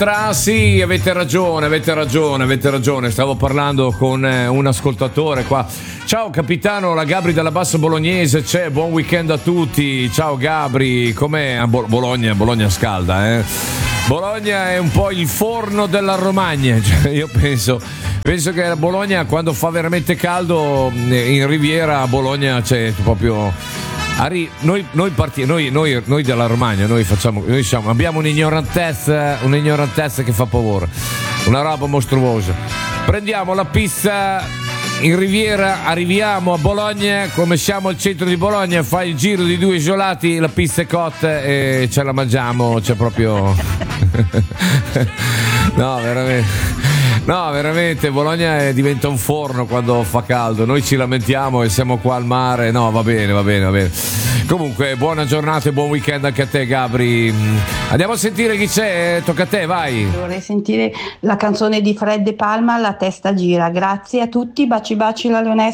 Sì, avete ragione. Stavo parlando con un ascoltatore qua. Ciao capitano, la Gabri della Bassa Bolognese c'è, buon weekend a tutti. Ciao Gabri, com'è? Bologna scalda, eh? Bologna è un po' il forno della Romagna, cioè, io penso che a Bologna quando fa veramente caldo in Riviera a Bologna c'è proprio noi della Romagna abbiamo un'ignorantezza che fa paura, una roba mostruosa. Prendiamo la pizza in Riviera, arriviamo a Bologna, come siamo al centro di Bologna, fai il giro di 2 isolati, la pizza è cotta e ce la mangiamo, c'è proprio No, veramente Bologna diventa un forno quando fa caldo. Noi ci lamentiamo e siamo qua al mare. No, va bene. Comunque, buona giornata e buon weekend anche a te, Gabri. Andiamo a sentire chi c'è. Tocca a te, vai. Vorrei sentire la canzone di Fred De Palma, La testa gira. Grazie a tutti, baci la Leonessa.